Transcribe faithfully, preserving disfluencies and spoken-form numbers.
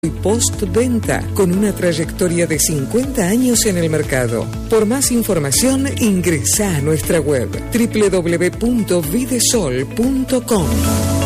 y postventa, con una trayectoria de cincuenta años en el mercado. Por más información, ingresa a nuestra web doble u doble u doble u punto videsol punto com.